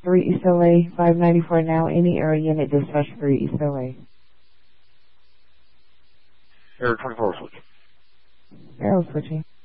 3 East LA, 594 now. Any area unit dispatch 3 East LA. Air 24 switch. Arrow switching.